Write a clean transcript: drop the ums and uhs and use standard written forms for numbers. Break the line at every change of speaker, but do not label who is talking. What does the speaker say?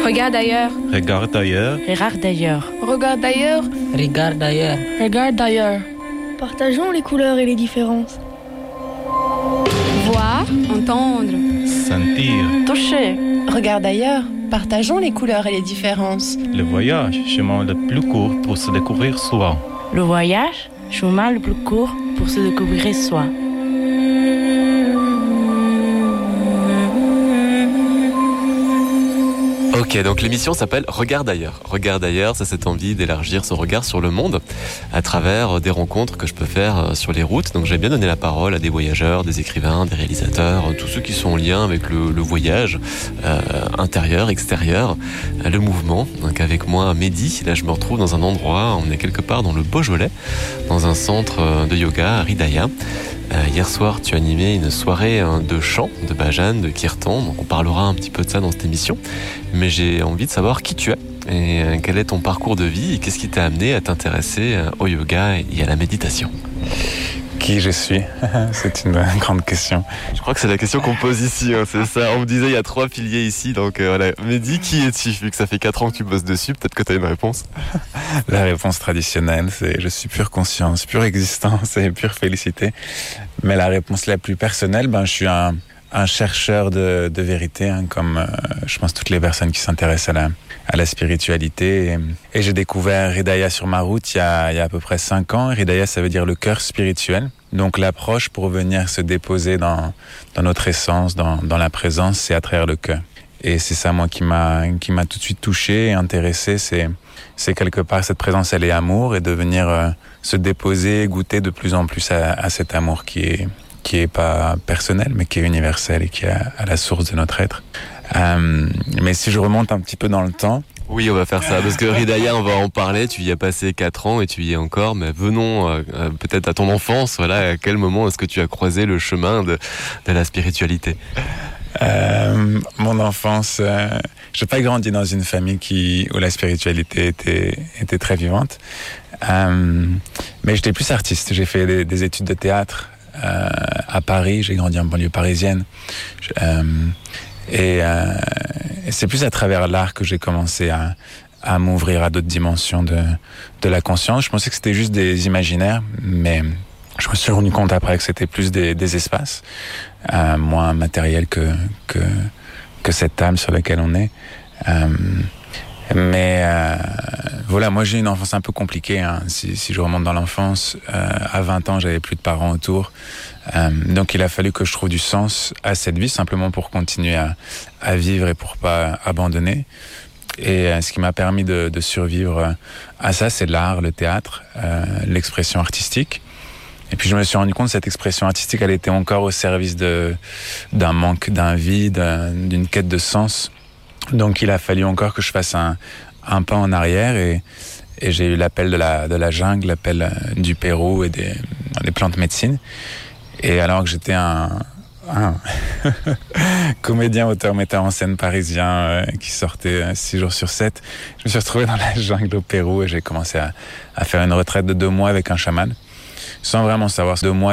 Regarde ailleurs.
Regarde ailleurs.
Regarde d'ailleurs.
Regarde ailleurs.
Regarde d'ailleurs.
Regarde d'ailleurs.
Partageons les couleurs et les différences.
Voir, entendre.
Sentir.
Toucher. Regarde ailleurs. Partageons les couleurs et les différences.
Le voyage, chemin le plus court pour se découvrir soi.
Le voyage, chemin le plus court pour se découvrir soi.
Ok, donc l'émission s'appelle Regarde ailleurs. Regarde ailleurs, c'est cette envie d'élargir son regard sur le monde à travers des rencontres que je peux faire sur les routes. Donc j'ai bien donné la parole à des voyageurs, des écrivains, des réalisateurs, tous ceux qui sont en lien avec le voyage intérieur, extérieur, le mouvement. Donc avec moi, Mehdi, là je me retrouve dans un endroit, on est quelque part dans le Beaujolais, dans un centre de yoga à Hridaya. Hier soir, tu as animé une soirée de chant, de bhajan, de kirtan. Donc on parlera un petit peu de ça dans cette émission. Mais j'ai envie de savoir qui tu es et quel est ton parcours de vie et qu'est-ce qui t'a amené à t'intéresser au yoga et à la méditation.
Qui je suis? C'est une grande question.
Je crois que c'est la question qu'on pose ici, hein, c'est ça. On me disait il y a 3 piliers ici, donc voilà. Mehdi, qui es-tu? Vu que ça fait 4 ans que tu bosses dessus, peut-être que tu as une réponse.
La réponse traditionnelle, c'est je suis pure conscience, pure existence et pure félicité. Mais la réponse la plus personnelle, je suis un chercheur de vérité, hein, comme je pense toutes les personnes qui s'intéressent à la spiritualité. Et j'ai découvert Hridaya sur ma route il y a à peu près 5 ans. Hridaya, ça veut dire le cœur spirituel. Donc l'approche pour venir se déposer dans notre essence, dans la présence, c'est à travers le cœur. Et c'est ça, moi, qui m'a tout de suite touché et intéressé. C'est quelque part cette présence, elle est amour, et de venir se déposer, goûter de plus en plus à cet amour qui est pas personnel, mais qui est universel et qui est à la source de notre être. Mais si je remonte un petit peu dans le temps...
Oui, on va faire ça, parce que Hridaya, on va en parler, tu y as passé 4 ans et tu y es encore, mais venons peut-être à ton enfance, voilà, à quel moment est-ce que tu as croisé le chemin de la spiritualité?
Mon enfance, j'ai pas grandi dans une famille où la spiritualité était très vivante, mais j'étais plus artiste. J'ai fait des études de théâtre à Paris, j'ai grandi en banlieue parisienne, et c'est plus à travers l'art que j'ai commencé à m'ouvrir à d'autres dimensions de la conscience. Je pensais que c'était juste des imaginaires, mais je me suis rendu compte après que c'était plus des espaces, moins matériels que cette âme sur laquelle on est. Mais voilà, moi j'ai une enfance un peu compliquée, hein. Si je remonte dans l'enfance, à 20 ans j'avais plus de parents autour, donc il a fallu que je trouve du sens à cette vie, simplement pour continuer à vivre et pour pas abandonner. Et ce qui m'a permis de survivre à ça, c'est l'art, le théâtre, l'expression artistique. Et puis je me suis rendu compte que cette expression artistique, elle était encore au service d'un manque, d'un vide, d'une quête de sens. Donc il a fallu encore que je fasse un pas en arrière, et j'ai eu l'appel de la jungle, l'appel du Pérou et des plantes médecines. Et alors que j'étais un comédien, auteur, metteur en scène parisien qui sortait 6 jours sur 7, je me suis retrouvé dans la jungle au Pérou et j'ai commencé à faire une retraite de 2 mois avec un chaman, sans vraiment savoir 2 mois